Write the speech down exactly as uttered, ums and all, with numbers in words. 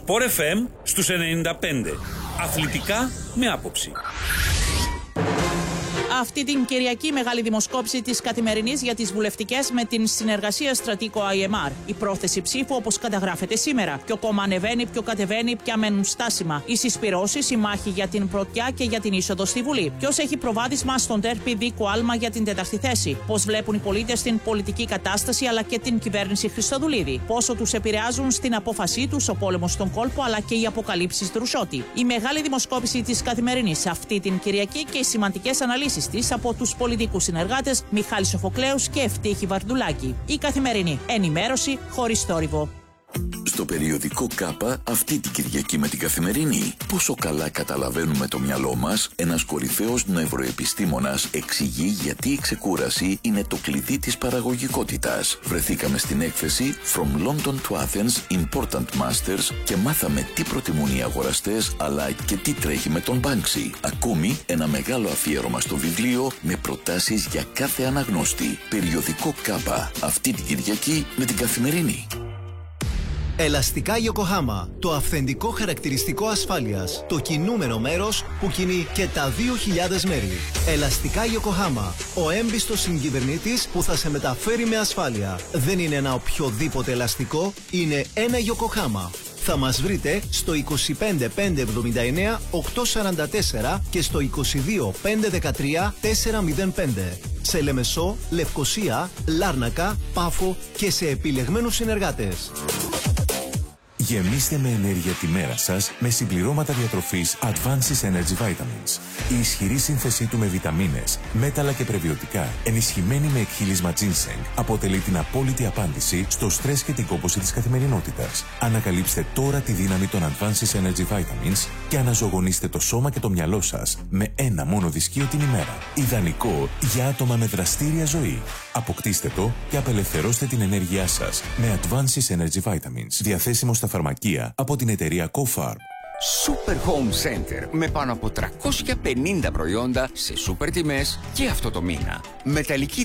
Sport εφ εμ στους ενενήντα πέντε. Αθλητικά με άποψη. Αυτή την Κυριακή μεγάλη δημοσκόπηση της Καθημερινής για τις βουλευτικές με την συνεργασία Στρατικό άι εμ αρ. Η πρόθεση ψήφου όπως καταγράφεται σήμερα. Ποιο κόμμα ανεβαίνει, ποιο κατεβαίνει, ποια μένουν στάσιμα. Οι συσπυρώσεις, η μάχη για την πρωτιά και για την είσοδο στη Βουλή. Ποιος έχει προβάδισμα στον τέρπι δίκο άλμα για την τέταρτη θέση. Πώς βλέπουν οι πολίτες την πολιτική κατάσταση αλλά και την κυβέρνηση Χριστοδουλίδη. Πόσο τους επηρεάζουν στην απόφασή τους ο πόλεμος στον κόλπο αλλά και οι αποκαλύψεις Δρουσότη. Η μεγάλη δημοσκόπηση της Καθημερινής αυτή την Κυριακή και οι σημαντικές αναλύσεις της από τους πολιτικούς συνεργάτες Μιχάλη Σοφοκλέους και Ευτύχη Βαρδουλάκη. Η Καθημερινή. Ενημέρωση χωρίς θόρυβο. Στο περιοδικό ΚΑΠΑ αυτή την Κυριακή με την Καθημερινή. Πόσο καλά καταλαβαίνουμε το μυαλό μας, ένας κορυφαίος νευροεπιστήμονας εξηγεί γιατί η ξεκούραση είναι το κλειδί της παραγωγικότητας. Βρεθήκαμε στην έκθεση From London to Athens Important Masters και μάθαμε τι προτιμούν οι αγοραστές αλλά και τι τρέχει με τον Banksy. Ακόμη ένα μεγάλο αφιέρωμα στο βιβλίο με προτάσεις για κάθε αναγνώστη. Περιοδικό ΚΑΠΑ αυτή την Κυριακή με την Καθημερινή. Ελαστικά Yokohama, το αυθεντικό χαρακτηριστικό ασφάλειας, το κινούμενο μέρος που κινεί και τα δύο χιλιάδες μέρη. Ελαστικά Yokohama, ο έμπιστος συγκυβερνήτης που θα σε μεταφέρει με ασφάλεια. Δεν είναι ένα οποιοδήποτε ελαστικό, είναι ένα Yokohama. Θα μας βρείτε στο είκοσι πέντε πεντακόσια εβδομήντα εννέα οκτακόσια σαράντα τέσσερα και στο είκοσι δύο πεντακόσια δεκατρία τετρακόσια πέντε. Σε Λεμεσό, Λευκοσία, Λάρνακα, Πάφο και σε επιλεγμένους συνεργάτες. Γεμίστε με ενέργεια τη μέρα σας με συμπληρώματα διατροφής Advances Energy Vitamins. Η ισχυρή σύνθεσή του με βιταμίνες, μέταλλα και πρεβιωτικά, ενισχυμένη με εκχύλισμα ginseng, αποτελεί την απόλυτη απάντηση στο στρες και την κόπωση της καθημερινότητας. Ανακαλύψτε τώρα τη δύναμη των Advances Energy Vitamins και αναζωογονήστε το σώμα και το μυαλό σας με ένα μόνο δυσκείο την ημέρα. Ιδανικό για άτομα με δραστήρια ζωή. Αποκτήστε το και απελευθερώστε την ενέργειά σας με Advances Energy Vitamins. Διαθέσιμο στα φαρμακεία από την εταιρεία CoFarm. Super Home Center με πάνω από τριακόσια πενήντα προϊόντα σε σούπερ τιμές και αυτό το μήνα. Μεταλλική